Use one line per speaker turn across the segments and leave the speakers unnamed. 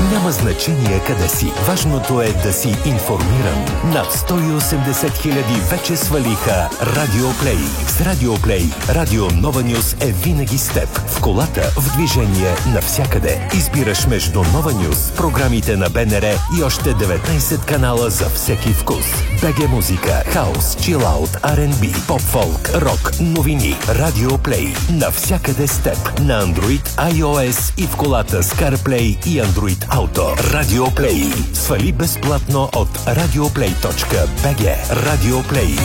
Няма значение къде си. Важното е да си информиран. Над 180 хиляди вече свалиха Радио Плей. С Радио Плей, Радио Нова Нюс е винаги с теб. В колата, в движение, навсякъде. Избираш между Нова Нюс, програмите на БНР и още 19 канала за всеки вкус. БГ музика, хаус, чилаут, R&B, поп-фолк, рок, новини. Радио Плей. Навсякъде с теб. На Android, iOS и в колата с CarPlay и Android Auto. Радио Плей. Свали безплатно от radioplay.bg. Радио Плей.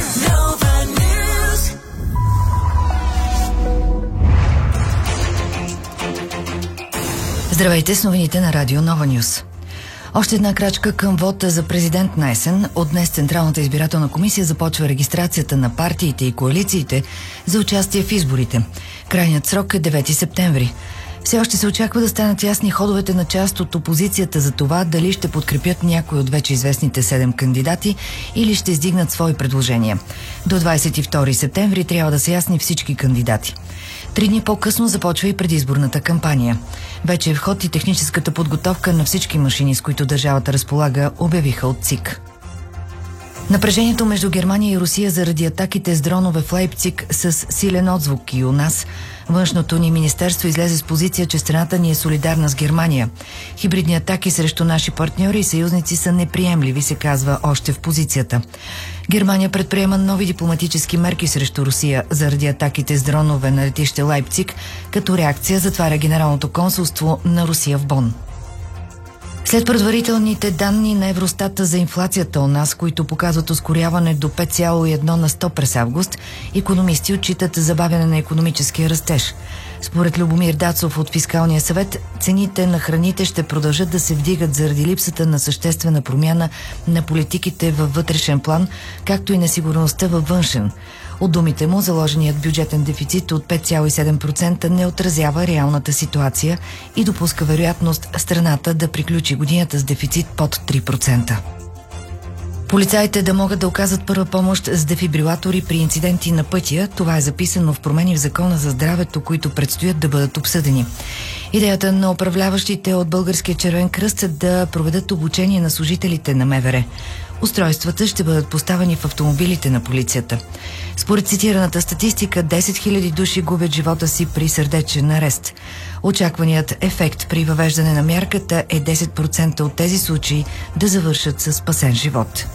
Здравейте с новините на Радио Нова Нюс. Още една крачка към вота за президент на есен. От днес Централната избирателна комисия започва регистрацията на партиите и коалициите за участие в изборите. Крайният срок е 9 септември. Все още се очаква да станат ясни ходовете на част от опозицията за това дали ще подкрепят някой от вече известните 7 кандидати или ще издигнат свои предложения. До 22 септември трябва да са ясни всички кандидати. 3 дни по-късно започва и предизборната кампания. Вече е в ход и техническата подготовка на всички машини, с които държавата разполага, обявиха от ЦИК. Напрежението между Германия и Русия заради атаките с дронове в Лайпциг с силен отзвук и у нас. Външното ни министерство излезе с позиция, че страната ни е солидарна с Германия. Хибридни атаки срещу наши партньори и съюзници са неприемливи, се казва още в позицията. Германия предприема нови дипломатически мерки срещу Русия заради атаките с дронове на летище Лайпциг, като реакция затваря Генералното консулство на Русия в Бон. След предварителните данни на Евростата за инфлацията у нас, които показват ускоряване до 5,1 на 100 през август, икономисти отчитат забавяне на икономическия растеж. Според Любомир Дацов от Фискалния съвет, цените на храните ще продължат да се вдигат заради липсата на съществена промяна на политиките във вътрешен план, както и несигурността във външен. От думите му, заложеният бюджетен дефицит от 5,7% не отразява реалната ситуация и допуска вероятност страната да приключи годината с дефицит под 3%. Полицаите да могат да оказват първа помощ с дефибрилатори при инциденти на пътя. Това е записано в промени в Закона за здравето, които предстоят да бъдат обсъдени. Идеята на управляващите от Българския червен кръст е да проведат обучение на служителите на МВР. Устройствата ще бъдат поставени в автомобилите на полицията. Според цитираната статистика, 10 000 души губят живота си при сърдечен арест. Очакваният ефект при въвеждане на мярката е 10% от тези случаи да завършат със спасен живот.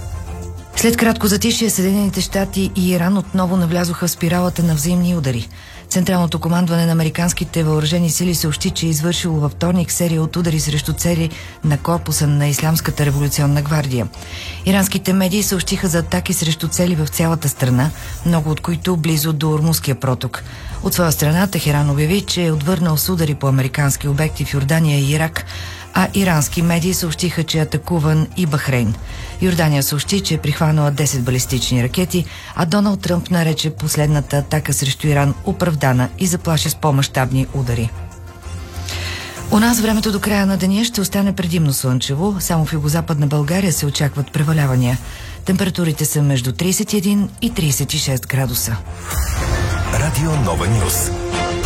След кратко затишие, Съединените щати и Иран отново навлязоха в спиралата на взаимни удари. Централното командване на американските въоръжени сили съобщи, че е извършило във вторник серия от удари срещу цели на корпуса на Ислямската революционна гвардия. Иранските медии съобщиха за атаки срещу цели в цялата страна, много от които близо до Ормузския проток. От своя страна Техеран обяви, че е отвърнал с удари по американски обекти в Йордания и Ирак, а ирански медии съобщиха, че е атакуван и Бахрейн. Йордания съобщи, че е прихванала 10 балистични ракети, а Доналд Тръмп нарече последната атака срещу Иран оправдана и заплаши с по-мащабни удари. У нас времето до края на деня ще остане предимно слънчево, само в югозападна България се очакват превалявания. Температурите са между 31 и 36 градуса.
Радио Нова Нюс.